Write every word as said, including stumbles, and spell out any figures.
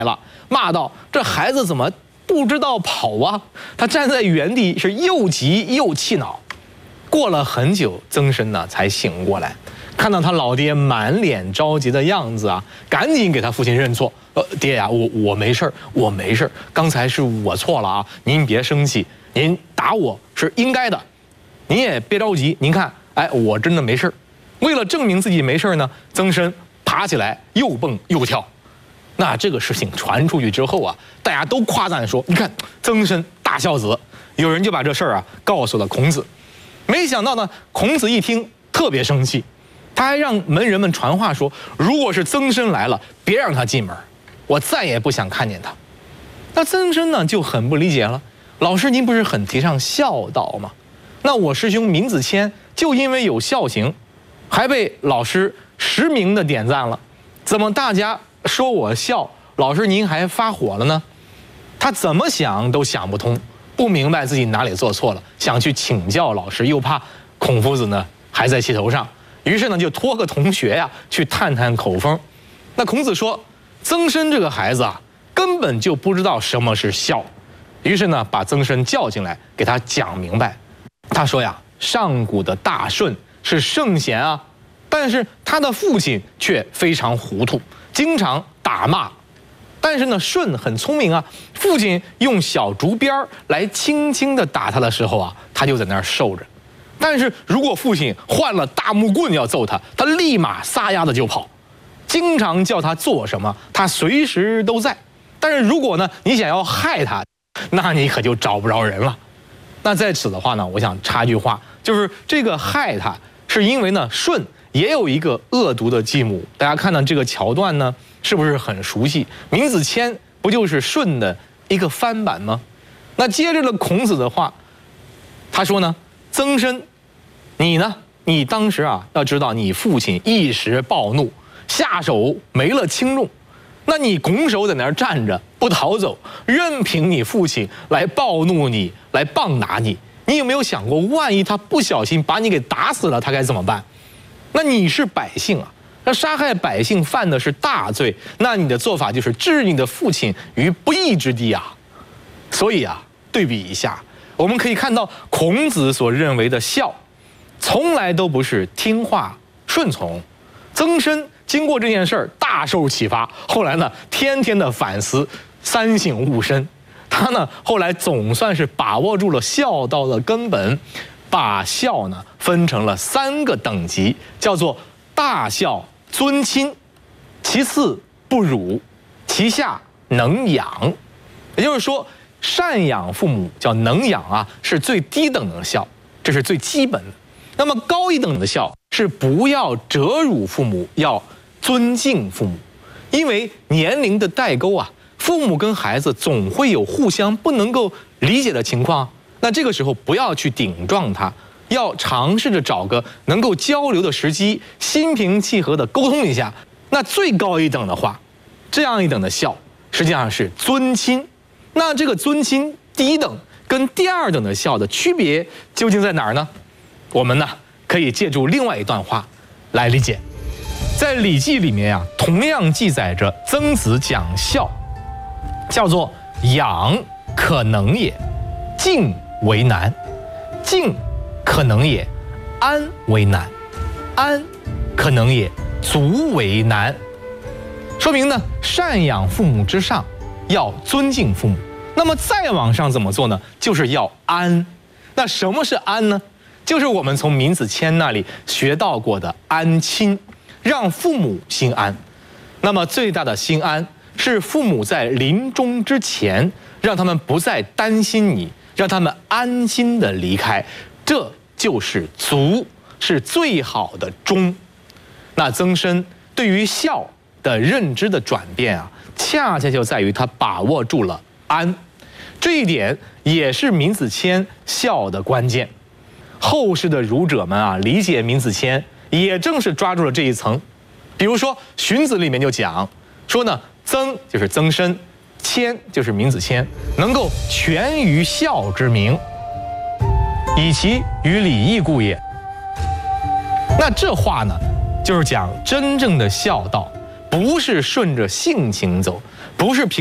了，骂道：“这孩子怎么不知道跑啊？”他站在原地是又急又气恼。过了很久，曾参呢才醒过来，看到他老爹满脸着急的样子啊，赶紧给他父亲认错。呃，爹呀，我我没事我没事刚才是我错了啊，您别生气，您打我是应该的，您也别着急，您看，哎，我真的没事。为了证明自己没事呢，曾参爬起来又蹦又跳。那这个事情传出去之后啊，大家都夸赞说，你看曾参大孝子。有人就把这事儿啊告诉了孔子。没想到呢，孔子一听特别生气，他还让门人们传话说，如果是曾参来了，别让他进门，我再也不想看见他。那曾参呢就很不理解了，老师您不是很提倡孝道吗？那我师兄闵子骞就因为有孝行，还被老师实名的点赞了，怎么大家说我孝，老师您还发火了呢？他怎么想都想不通，不明白自己哪里做错了，想去请教老师，又怕孔夫子呢还在气头上，于是呢就托个同学呀、啊、去探探口风。那孔子说，曾参这个孩子啊根本就不知道什么是孝，于是呢把曾参叫进来给他讲明白。他说呀，上古的大舜是圣贤啊，但是他的父亲却非常糊涂，经常打骂。但是呢，舜很聪明啊，父亲用小竹鞭来轻轻地打他的时候啊，他就在那儿受着。但是如果父亲换了大木棍要揍他，他立马撒丫子就跑。经常叫他做什么，他随时都在。但是如果呢，你想要害他，那你可就找不着人了。那在此的话呢，我想插句话，就是这个害他，是因为呢，舜也有一个恶毒的继母。大家看到这个桥段呢，是不是很熟悉？闵子骞不就是舜的一个翻版吗？那接着了孔子的话，他说呢，曾参，你呢？你当时啊，要知道你父亲一时暴怒，下手没了轻重，那你拱手在那儿站着不逃走，任凭你父亲来暴怒你，来棒打你。你有没有想过，万一他不小心把你给打死了，他该怎么办？那你是百姓啊，那杀害百姓犯的是大罪，那你的做法就是置你的父亲于不义之地啊。所以啊，对比一下，我们可以看到孔子所认为的孝，从来都不是听话顺从。曾参经过这件事儿大受启发，后来呢，天天的反思，三省吾身。他呢，后来总算是把握住了孝道的根本，把孝呢分成了三个等级，叫做大孝尊亲，其次不辱，其下能养。也就是说，赡养父母叫能养啊，是最低等的孝，这是最基本的。那么高一等的孝是不要折辱父母，要尊敬父母。因为年龄的代沟啊，父母跟孩子总会有互相不能够理解的情况。那这个时候不要去顶撞他，要尝试着找个能够交流的时机，心平气和的沟通一下。那最高一等的话，这样一等的孝实际上是尊亲。那这个尊亲第一等跟第二等的孝的区别究竟在哪儿呢？我们呢可以借助另外一段话来理解。在《礼记》里面啊，同样记载着曾子讲孝，叫做养可能也，敬为难；敬可能也，安为难；安可能也，足为难。说明呢，赡养父母之上，要尊敬父母。那么再往上怎么做呢？就是要安。那什么是安呢？就是我们从闵子骞那里学到过的安亲，让父母心安。那么最大的心安是父母在临终之前，让他们不再担心你，让他们安心的离开，这就是足，是最好的忠。那曾参对于孝的认知的转变啊，恰恰就在于他把握住了安，这一点也是闵子骞孝的关键。后世的儒者们啊，理解闵子骞，也正是抓住了这一层。比如说《荀子》里面就讲说呢，曾就是曾参，谦就是闵子骞，能够全于孝之名，以其于礼义故也。那这话呢，就是讲真正的孝道，不是顺着性情走， 不是凭